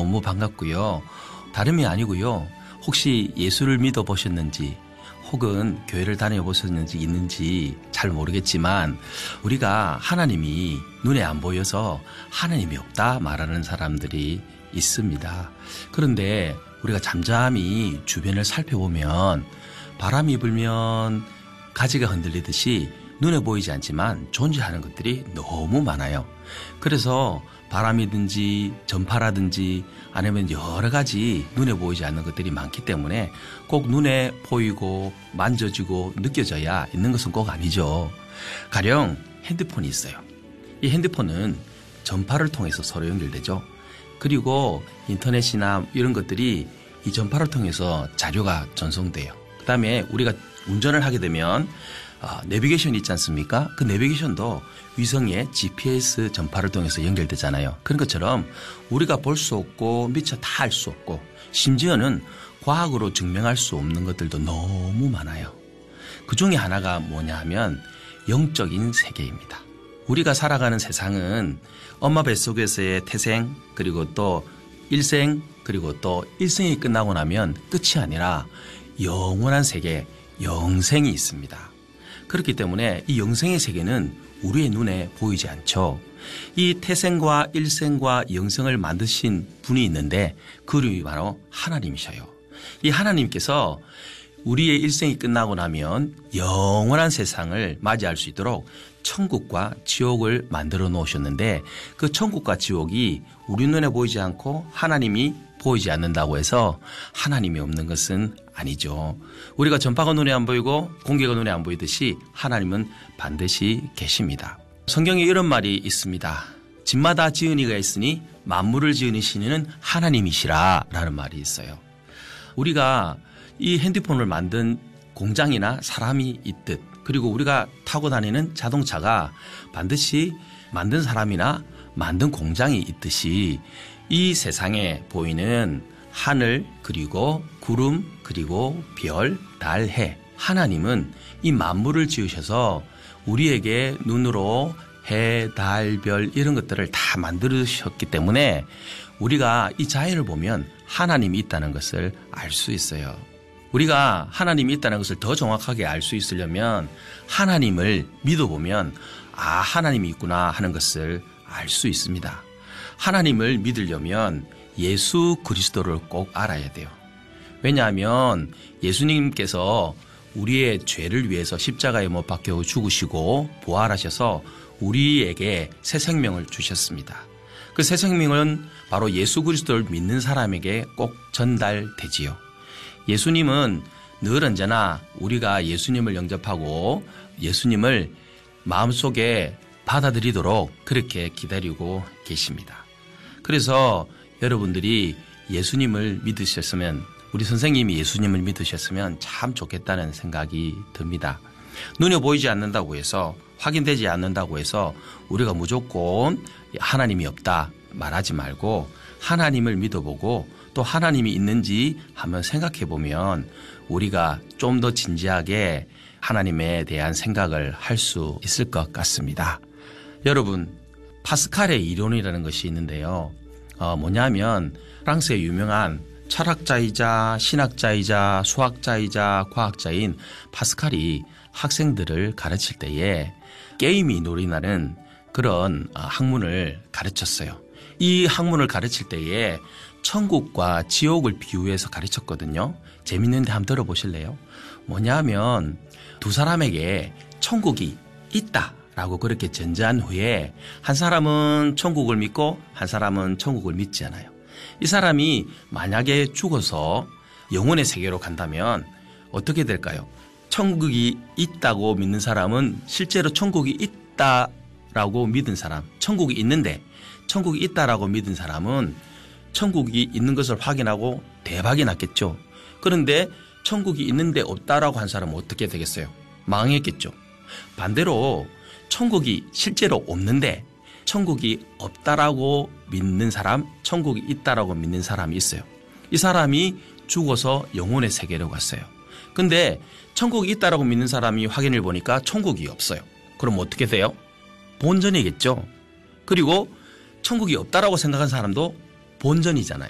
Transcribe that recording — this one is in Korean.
너무 반갑고요. 다름이 아니고요. 혹시 예수를 믿어보셨는지 혹은 교회를 다녀보셨는지 있는지 잘 모르겠지만 우리가 하나님이 눈에 안 보여서 하나님이 없다 말하는 사람들이 있습니다. 그런데 우리가 잠잠히 주변을 살펴보면 바람이 불면 가지가 흔들리듯이 눈에 보이지 않지만 존재하는 것들이 너무 많아요. 그래서 바람이든지 전파라든지 아니면 여러 가지 눈에 보이지 않는 것들이 많기 때문에 꼭 눈에 보이고 만져지고 느껴져야 있는 것은 꼭 아니죠. 가령 핸드폰이 있어요. 이 핸드폰은 전파를 통해서 서로 연결되죠. 그리고 인터넷이나 이런 것들이 이 전파를 통해서 자료가 전송돼요. 그 다음에 우리가 운전을 하게 되면 내비게이션이 있지 않습니까? 그 내비게이션도 위성의 GPS 전파를 통해서 연결되잖아요. 그런 것처럼 우리가 볼 수 없고 미처 다 알 수 없고 심지어는 과학으로 증명할 수 없는 것들도 너무 많아요. 그 중에 하나가 뭐냐 하면 영적인 세계입니다. 우리가 살아가는 세상은 엄마 뱃속에서의 태생 그리고 또 일생 그리고 또 일생이 끝나고 나면 끝이 아니라 영원한 세계, 영생이 있습니다. 그렇기 때문에 이 영생의 세계는 우리의 눈에 보이지 않죠. 이 태생과 일생과 영생을 만드신 분이 있는데 그 이름이 바로 하나님이셔요. 이 하나님께서 우리의 일생이 끝나고 나면 영원한 세상을 맞이할 수 있도록 천국과 지옥을 만들어 놓으셨는데 그 천국과 지옥이 우리 눈에 보이지 않고 하나님이 보이지 않는다고 해서 하나님이 없는 것은 아니죠. 우리가 전파가 눈에 안 보이고 공기가 눈에 안 보이듯이 하나님은 반드시 계십니다. 성경에 이런 말이 있습니다. 집마다 지은 이가 있으니 만물을 지으시는 하나님이시라 라는 말이 있어요. 우리가 이 핸드폰을 만든 공장이나 사람이 있듯 그리고 우리가 타고 다니는 자동차가 반드시 만든 사람이나 만든 공장이 있듯이 이 세상에 보이는 하늘 그리고 구름 그리고 별, 달, 해 하나님은 이 만물을 지으셔서 우리에게 눈으로 해, 달, 별 이런 것들을 다 만들으셨기 때문에 우리가 이 자연을 보면 하나님이 있다는 것을 알 수 있어요. 우리가 하나님이 있다는 것을 더 정확하게 알 수 있으려면 하나님을 믿어보면 하나님이 있구나 하는 것을 알 수 있습니다. 하나님을 믿으려면 예수 그리스도를 꼭 알아야 돼요. 왜냐하면 예수님께서 우리의 죄를 위해서 십자가에 못 박혀 죽으시고 부활하셔서 우리에게 새 생명을 주셨습니다. 그 새 생명은 바로 예수 그리스도를 믿는 사람에게 꼭 전달되지요. 예수님은 늘 언제나 우리가 예수님을 영접하고 예수님을 마음속에 받아들이도록 그렇게 기다리고 계십니다. 그래서 여러분들이 예수님을 믿으셨으면 우리 선생님이 예수님을 믿으셨으면 참 좋겠다는 생각이 듭니다. 눈에 보이지 않는다고 해서 확인되지 않는다고 해서 우리가 무조건 하나님이 없다 말하지 말고 하나님을 믿어보고 또 하나님이 있는지 한번 생각해 보면 우리가 좀 더 진지하게 하나님에 대한 생각을 할 수 있을 것 같습니다. 여러분, 파스칼의 이론이라는 것이 있는데요. 뭐냐면 프랑스의 유명한 철학자이자 신학자이자 수학자이자 과학자인 파스칼이 학생들을 가르칠 때에 게임이 놀이 나는 그런 학문을 가르쳤어요. 이 학문을 가르칠 때에 천국과 지옥을 비유해서 가르쳤거든요. 재밌는데 한번 들어보실래요? 뭐냐면 두 사람에게 천국이 있다라고 그렇게 전제한 후에 한 사람은 천국을 믿고 한 사람은 천국을 믿지 않아요. 이 사람이 만약에 죽어서 영혼의 세계로 간다면 어떻게 될까요? 천국이 있다고 믿는 사람은 실제로 천국이 있다라고 믿은 사람, 천국이 있는데 천국이 있다라고 믿은 사람은 천국이 있는 것을 확인하고 대박이 났겠죠. 그런데 천국이 있는데 없다라고 한 사람은 어떻게 되겠어요? 망했겠죠. 반대로 천국이 실제로 없는데 천국이 없다라고 믿는 사람, 천국이 있다라고 믿는 사람이 있어요. 이 사람이 죽어서 영혼의 세계로 갔어요. 근데 천국이 있다라고 믿는 사람이 확인을 보니까 천국이 없어요. 그럼 어떻게 돼요? 본전이겠죠. 그리고 천국이 없다라고 생각한 사람도 본전이잖아요.